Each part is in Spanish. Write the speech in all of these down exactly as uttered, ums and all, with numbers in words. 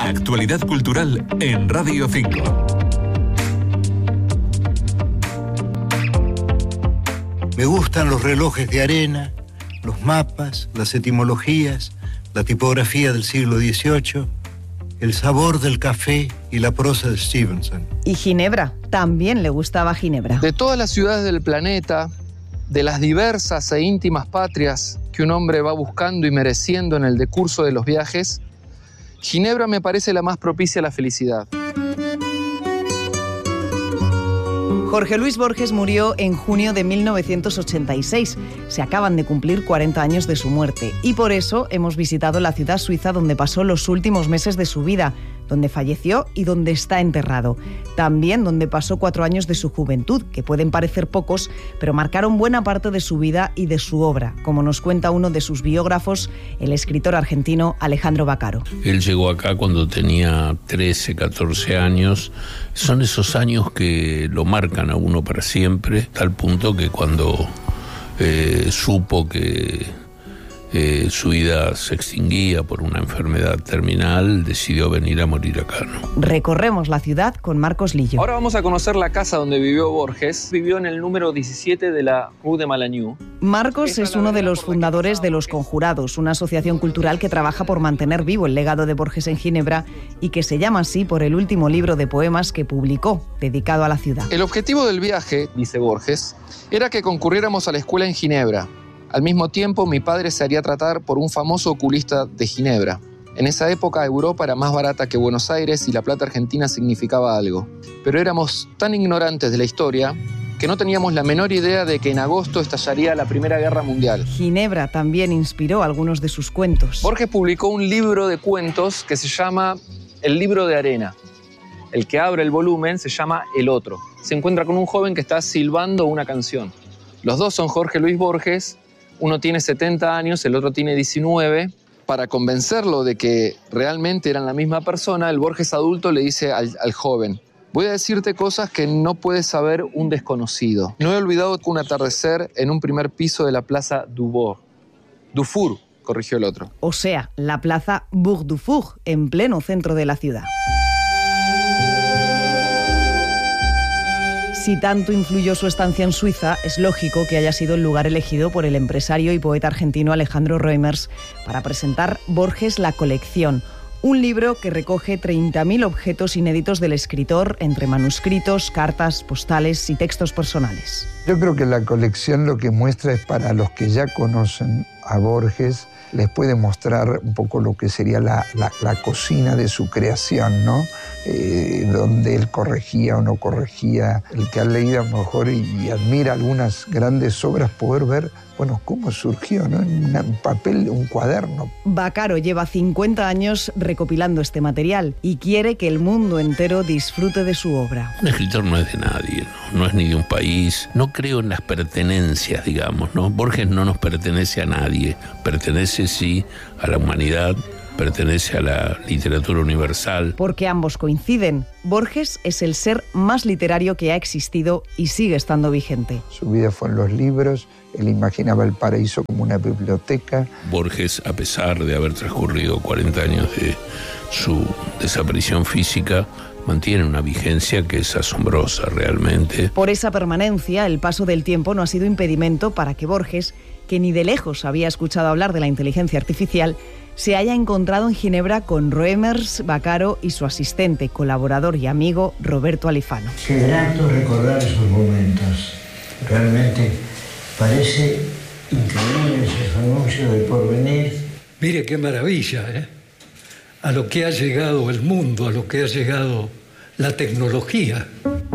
Actualidad cultural en Radio cinco. Me gustan los relojes de arena, los mapas, las etimologías, la tipografía del siglo dieciocho, el sabor del café y la prosa de Stevenson. Y Ginebra, también le gustaba Ginebra. De todas las ciudades del planeta, de las diversas e íntimas patrias que un hombre va buscando y mereciendo en el decurso de los viajes, Ginebra me parece la más propicia a la felicidad. Jorge Luis Borges murió en junio de mil novecientos ochenta y seis. Se acaban de cumplir cuarenta años de su muerte y por eso hemos visitado la ciudad suiza donde pasó los últimos meses de su vida, donde falleció y donde está enterrado. También donde pasó cuatro años de su juventud, que pueden parecer pocos, pero marcaron buena parte de su vida y de su obra, como nos cuenta uno de sus biógrafos, el escritor argentino Alejandro Baccaro. Él llegó acá cuando tenía trece, catorce años. Son esos años que lo marcan a uno para siempre, tal punto que cuando eh, supo que Eh, su vida se extinguía por una enfermedad terminal, decidió venir a morir acá, ¿no? Recorremos la ciudad con Marcos Lillo. Ahora vamos a conocer la casa donde vivió Borges. Vivió en el número diecisiete de la Rue de Malagnou. Marcos es uno de los fundadores de Los Conjurados, una asociación cultural que trabaja por mantener vivo el legado de Borges en Ginebra y que se llama así por el último libro de poemas que publicó, dedicado a la ciudad. El objetivo del viaje, dice Borges, era que concurriéramos a la escuela en Ginebra. Al mismo tiempo, mi padre se haría tratar por un famoso oculista de Ginebra. En esa época, Europa era más barata que Buenos Aires y la plata argentina significaba algo. Pero éramos tan ignorantes de la historia que no teníamos la menor idea de que en agosto estallaría la Primera Guerra Mundial. Ginebra también inspiró algunos de sus cuentos. Borges publicó un libro de cuentos que se llama El libro de arena. El que abre el volumen se llama El otro. Se encuentra con un joven que está silbando una canción. Los dos son Jorge Luis Borges. Uno tiene setenta años, el otro tiene diecinueve. Para convencerlo de que realmente eran la misma persona, el Borges adulto le dice al, al joven: voy a decirte cosas que no puede saber un desconocido. No he olvidado que un atardecer en un primer piso de la plaza Dubourg. Dufour, corrigió el otro. O sea, la plaza Bourg Dufour, en pleno centro de la ciudad. Si tanto influyó su estancia en Suiza, es lógico que haya sido el lugar elegido por el empresario y poeta argentino Alejandro Reumers para presentar Borges La Colección, un libro que recoge treinta mil objetos inéditos del escritor entre manuscritos, cartas, postales y textos personales. Yo creo que la colección lo que muestra es para los que ya conocen a Borges, les puede mostrar un poco lo que sería la, la, la cocina de su creación, ¿no? Eh, donde él corregía o no corregía. El que ha leído a lo mejor y, y admira algunas grandes obras, poder ver, bueno, cómo surgió, ¿no? En una, un papel, un cuaderno. Baccaro lleva cincuenta años recopilando este material y quiere que el mundo entero disfrute de su obra. Un escritor no es de nadie, ¿no? No es ni de un país. No creo en las pertenencias, digamos, ¿no? Borges no nos pertenece a nadie. Pertenece, sí, a la humanidad, pertenece a la literatura universal. Porque ambos coinciden. Borges es el ser más literario que ha existido y sigue estando vigente. Su vida fue en los libros, él imaginaba el paraíso como una biblioteca. Borges, a pesar de haber transcurrido cuarenta años de su desaparición física, mantiene una vigencia que es asombrosa realmente. Por esa permanencia, el paso del tiempo no ha sido impedimento para que Borges, que ni de lejos había escuchado hablar de la inteligencia artificial, se haya encontrado en Ginebra con Reumers, Baccaro y su asistente, colaborador y amigo Roberto Alifano. Qué grato recordar esos momentos. Realmente parece increíble ese anuncio del porvenir. Mire qué maravilla, ¿eh? A lo que ha llegado el mundo, a lo que ha llegado la tecnología.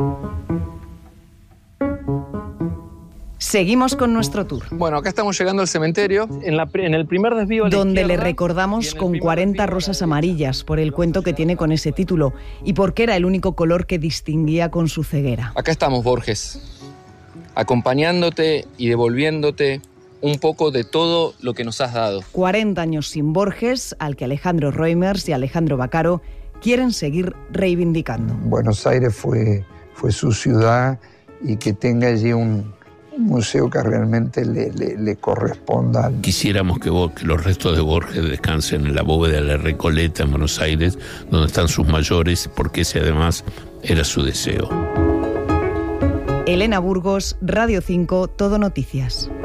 Seguimos con nuestro tour. Bueno, acá estamos llegando al cementerio, en, la, en el primer desvío a la donde izquierda, le recordamos con cuarenta rosas amarillas por el cuento que tiene con ese título y porque era el único color que distinguía con su ceguera. Acá estamos, Borges, acompañándote y devolviéndote un poco de todo lo que nos has dado. cuarenta años sin Borges, al que Alejandro Reumers y Alejandro Baccaro quieren seguir reivindicando. Buenos Aires fue, fue su ciudad y que tenga allí un... un museo que realmente le, le, le corresponda. Quisiéramos que, vos, que los restos de Borges descansen en la bóveda de la Recoleta en Buenos Aires, donde están sus mayores, porque ese además era su deseo. Elena Burgos, Radio cinco, Todo Noticias.